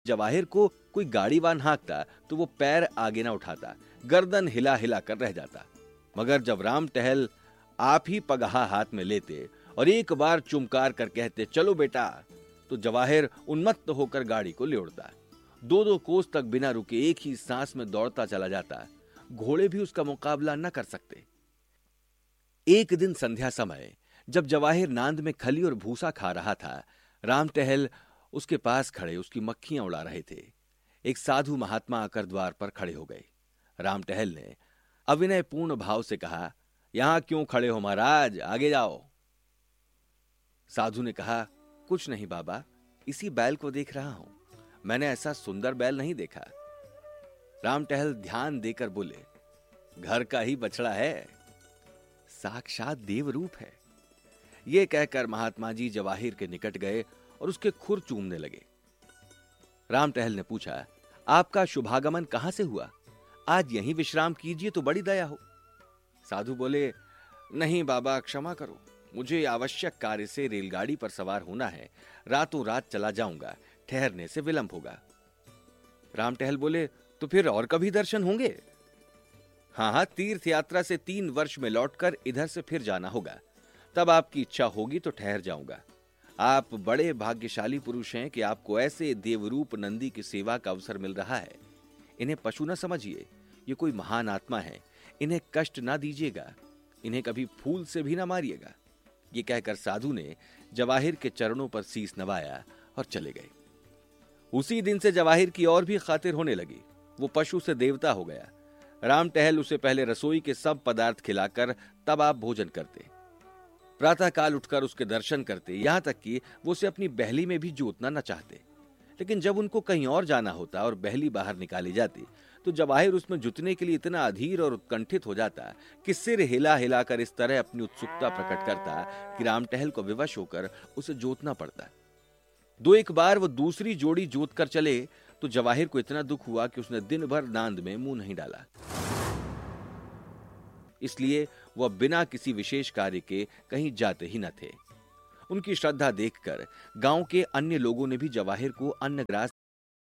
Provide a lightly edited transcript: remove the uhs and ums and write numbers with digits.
जवाहिर को कोई गाड़ीवान हाँकता तो वो पैर आगे ना उठाता, गर्दन हिला हिला कर रह जाता। मगर जब राम टहल आप ही पगहा हाथ में लेते और एक बार चुमकार कर कहते चलो बेटा, तो जवाहिर उन्मत्त होकर गाड़ी को ले उड़ता। 2-2 कोस तक बिना रुके एक ही सांस में दौड़ता चला जाता। घोड़े भी उसका मुकाबला न कर सकते। एक दिन संध्या समय जब जवाहिर नांद में खली और भूसा खा रहा था, राम टहल उसके पास खड़े उसकी मक्खियां उड़ा रहे थे। एक साधु महात्मा आकर द्वार पर खड़े हो गए। राम टहल ने अविनय पूर्ण भाव से कहा, यहां क्यों खड़े हो महाराज, आगे जाओ। साधु ने कहा, कुछ नहीं बाबा, इसी बैल को देख रहा हूं। मैंने ऐसा सुंदर बैल नहीं देखा। राम टहल ध्यान देकर बोले, घर का ही बछड़ा है, साक्षात देव रूप है। यह कहकर महात्मा जी जवाहिर के निकट गए और उसके खुर चूमने लगे। राम टहल ने पूछा, आपका शुभागमन कहां से हुआ? आज यहीं विश्राम कीजिए तो बड़ी दया हो। साधु बोले, नहीं बाबा, क्षमा करो, मुझे आवश्यक कार्य से रेलगाड़ी पर सवार होना है। रातों रात चला जाऊंगा, ठहरने से विलंब होगा। राम टहल बोले, तो फिर और कभी दर्शन होंगे? हाँ, तीर्थ यात्रा से 3 वर्ष में लौटकर इधर से फिर जाना होगा। तब आपकी इच्छा होगी तो ठहर जाऊंगा। आप बड़े भाग्यशाली पुरुष हैं कि आपको ऐसे देवरूप नंदी की सेवा का अवसर मिल रहा है। इन्हें पशु न समझिए, ये कोई महान आत्मा है। इन्हें कष्ट ना दीजिएगा, इन्हें कभी फूल से भी ना मारिएगा। ये कहकर साधु ने जवाहिर के चरणों पर शीस नवाया और चले गए। उसी दिन से जवाहिर की और भी खातिर होने लगी। वो पशु से देवता हो गया। राम टहल उसे पहले रसोई के सब पदार्थ खिलाकर तब आप भोजन करते। प्रातः काल उठकर उसके दर्शन करते, यहां तक कि वो उसे अपनी बहली में भी जोतना न चाहते। लेकिन जब उनको कहीं और जाना होता और बहली बाहर निकाली जाती तो जवाहिर उसमें जुतने के लिए इतना अधीर और उत्कंठित हो जाता कि सिर हिला हिलाकर इस तरह अपनी उत्सुकता प्रकट करता कि राम टहल को विवश होकर उसे जोतना पड़ता। 2-1 बार वो दूसरी जोड़ी जोत कर चले तो जवाहिर को इतना दुख हुआ कि उसने दिन भर नांद में मुंह नहीं डाला। इसलिए वह बिना किसी विशेष कार्य के कहीं जाते ही न थे। उनकी श्रद्धा देखकर गांव के अन्य लोगों ने भी जवाहिर को अन्नग्रास